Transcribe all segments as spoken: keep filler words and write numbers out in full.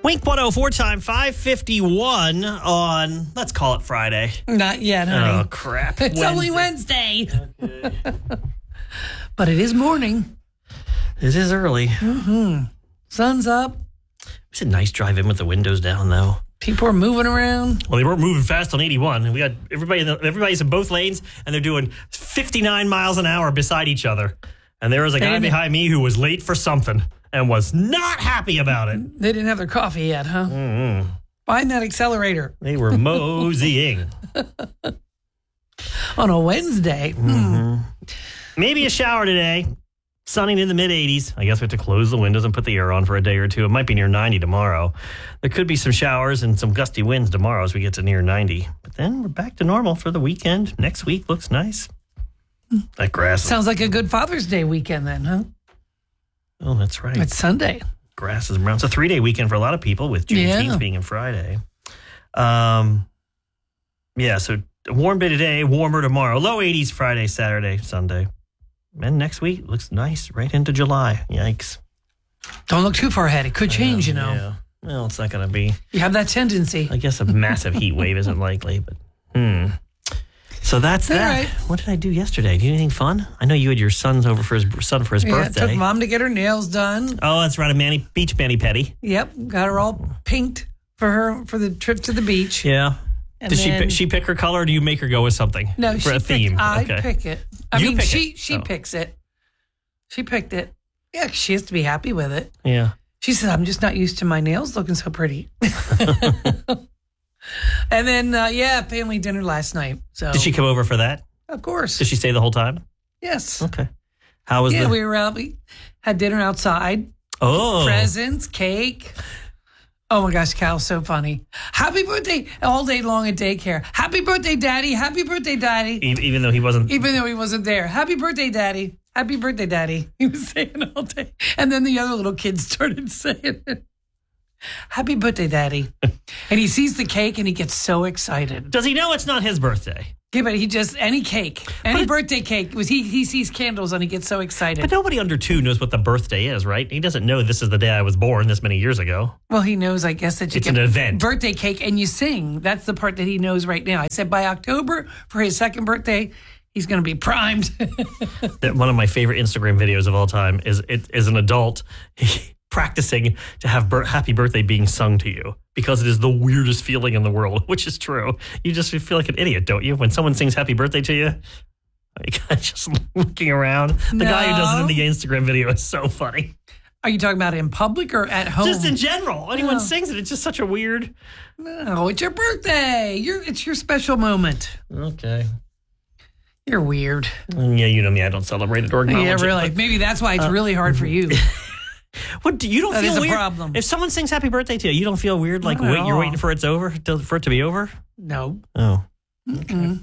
Wink one oh four time, five fifty-one on, let's call it Friday. Not yet, honey. Oh, crap. It's Wednesday. only Wednesday. Okay. But it is morning. It is early. Mm-hmm. Sun's up. It's a nice drive in with the windows down, though. People are moving around. Well, they weren't moving fast on eighty-one. We got everybody. Everybody's in both lanes, and they're doing fifty-nine miles an hour beside each other. And there was a They guy didn't- behind me who was late for something and was not happy about it. They didn't have their coffee yet, huh? Mm-hmm. Find that accelerator. They were moseying. On a Wednesday. Mm-hmm. Maybe a shower today. Sunny in the mid eighties. I guess we have to close the windows and put the air on for a day or two. It might be near ninety tomorrow. There could be some showers and some gusty winds tomorrow as we get to near ninety. But then we're back to normal for the weekend. Next week looks nice. That grass. Sounds like a good Father's Day weekend then, huh? Oh, that's right. It's Sunday. Grass is brown. It's a three-day weekend for a lot of people with Juneteenth Yeah. being in Friday. Um, yeah, so a warm day today, warmer tomorrow. Low eighties Friday, Saturday, Sunday. And next week looks nice right into July. Yikes. Don't look too far ahead. It could change, Um, you know. Yeah. Well, it's not going to be. You have that tendency. I guess a massive heat wave isn't likely, but hmm. So that's All that. right. What did I do yesterday? Did you do anything fun? I know you had your son's over for his son for his Yeah, birthday. took mom to get her nails done. Oh, that's right, a mani- beach mani pedi. Yep, got her all pinked for her for the trip to the beach. Yeah. And Did she then- pick, she pick her color, or do you make her go with something? No, for she a picked, theme. I okay. pick it. I You mean, pick she it? she Oh. picks it. She picked it. Yeah, she has to be happy with it. Yeah. She said, "I'm just not used to my nails looking so pretty." And then, uh, yeah, family dinner last night. So Did she come over for that? Of course. Did she stay the whole time? Yes. Okay. How was Yeah, the? we were out. We had dinner outside. oh. Presents, cake. Oh my gosh, Cal's so funny. Happy birthday all day long at daycare. Happy birthday, Daddy. Happy birthday, Daddy. E- Even though he wasn't. Even though he wasn't there. Happy birthday, Daddy. Happy birthday, Daddy. He was saying all day. And then the other little kids started saying it. Happy birthday, Daddy. And he sees the cake and he gets so excited. Does he know it's not his birthday? Yeah, but he just, any cake, any But- birthday cake, was he he sees candles and he gets so excited. But nobody under two knows what the birthday is, right? He doesn't know this is the day I was born this many years ago. Well, he knows, I guess, that you It's get an event. birthday cake and you sing. That's the part that he knows right now. I said by October for his second birthday, he's going to be primed. That one of my favorite Instagram videos of all time is it is an adult practicing to have bir- happy birthday being sung to you because it is the weirdest feeling in the world, which is true. You just feel like an idiot, don't you? When someone sings happy birthday to you, like, just looking around. The guy who does it in No. the Instagram video is so funny. Are you talking about in public or at home? Just in general. Anyone Oh. sings it, it's just such a weird. No, it's your birthday. You're, it's your special moment. Okay. You're weird. Yeah, you know me. I don't celebrate it or acknowledge Yeah, it, really. but- Maybe that's why it's really hard for you. What do you don't That feel is a weird? problem. If someone sings happy birthday to you, you don't feel weird like Not at wait, you're all. waiting for it's over to, for it to be over? No. Oh, Mm-mm.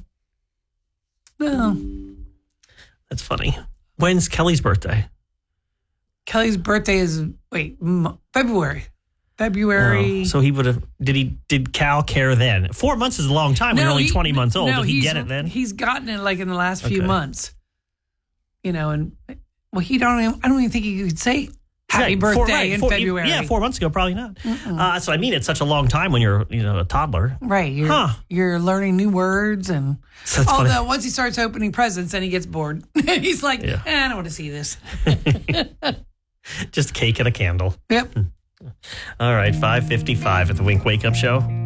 No. that's funny. When's Kelly's birthday? Kelly's birthday is, wait, m- February. February. Oh, so he would have. Did he? Did Cal care then? Four months is a long time when you're only he- twenty months old. no, did he he's- get it then? He's gotten it like in the last few Okay. months. You know, and well, he don't. Even, I don't even think he could say happy Right, birthday four- right, in four- February. Yeah, four months ago, probably not. Uh, so I mean, it's such a long time when you're, you know, a toddler. Right. You're, Huh. you're learning new words. And So that's funny. although once he starts opening presents, then he gets bored. He's like, Yeah. eh, I don't want to see this. Just cake and a candle. Yep. All right, five fifty-five at the Wink Wake Up Show.